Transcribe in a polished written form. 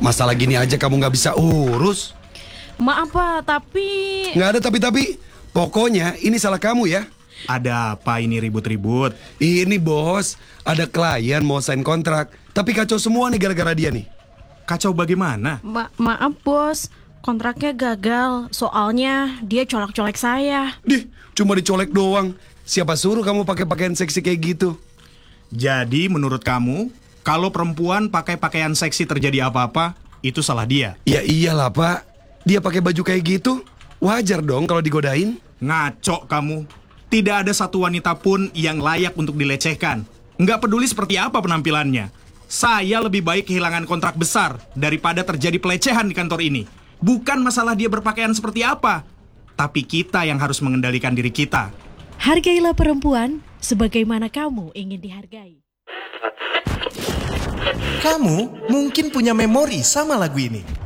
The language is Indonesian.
Masalah gini aja kamu nggak bisa urus. Maaf Pak, tapi... Nggak ada tapi. Pokoknya ini salah kamu ya. Ada apa ini ribut-ribut? Ini bos, ada klien mau sign kontrak, tapi kacau semua nih gara-gara dia nih. Kacau bagaimana? Maaf bos, kontraknya gagal. Soalnya dia colek-colek saya. Dih, cuma dicolek doang. Siapa suruh kamu pakai pakaian seksi kayak gitu? Jadi menurut kamu, kalau perempuan pakai pakaian seksi terjadi apa-apa, itu salah dia? Ya iyalah pak, dia pakai baju kayak gitu, wajar dong kalau digodain. Ngaco kamu. Tidak ada satu wanita pun yang layak untuk dilecehkan. Nggak peduli seperti apa penampilannya. Saya lebih baik kehilangan kontrak besar daripada terjadi pelecehan di kantor ini. Bukan masalah dia berpakaian seperti apa, tapi kita yang harus mengendalikan diri kita. Hargailah perempuan sebagaimana kamu ingin dihargai. Kamu mungkin punya memori sama lagu ini.